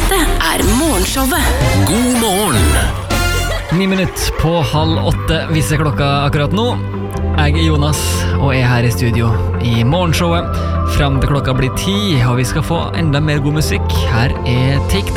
Dette Morgenshowet. God morgen. 9 minutter på 7:30 viser klokka akkurat nå. Jeg Jonas, og her I studio I Morgenshowet. Frem til klokka blir 10, og vi skal få enda mer god musikk. Her Take